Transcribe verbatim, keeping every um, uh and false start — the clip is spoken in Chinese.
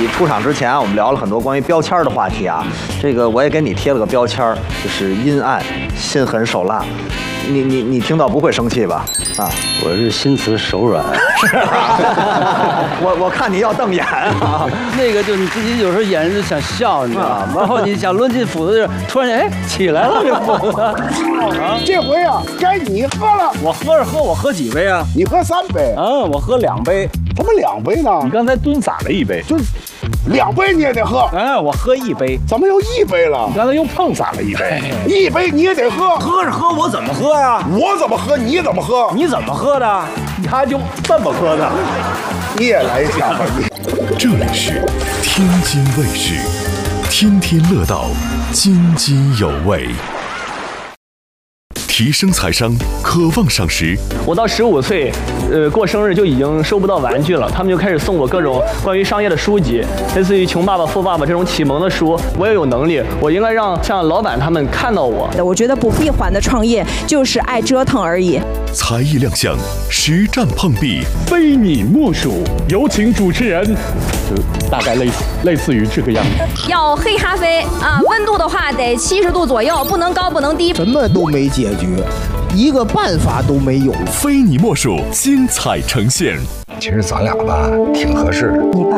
你出场之前啊，我们聊了很多关于标签的话题啊。这个我也给你贴了个标签，就是阴暗、心狠手辣。你你你听到不会生气吧？啊， 我是心慈手软。 我我看你要瞪眼啊。 那个就你自己有时候演就想笑，你知道吗？然后你想抡进斧子，突然间哎起来了这斧子。 啊，这回啊该你喝了。 我喝着喝，我喝几杯啊？ 你喝三杯。 嗯，我喝两杯。 怎么两杯呢？ 你刚才蹲洒了一杯。 就两杯你也得喝。 哎，我喝一杯。 怎么又一杯了？ 你刚才又碰洒了一杯。 一杯你也得喝。 喝着喝我怎么喝呀？ 我怎么喝你怎么喝？ 你怎么喝的？他就这么喝的。 你也来一下吧你。 这里是天津卫视，天天乐道，津津有味。提升财商，渴望赏识。 我到十五岁，呃，过生日就已经收不到玩具了，他们就开始送我各种关于商业的书籍，类似于《穷爸爸富爸爸》这种启蒙的书。我也有能力，我应该让像老板他们看到我。 我觉得不闭环的创业就是爱折腾而已。 才艺亮相，实战碰壁， 非你莫属。有请主持人，就大概类似类似于这个样子。 要黑咖啡啊，温度的话得七十度左右，不能高不能低。 什么都没解决，一个办法都没有。 非你莫属，精彩呈现。 其实咱俩吧挺合适的。 你爸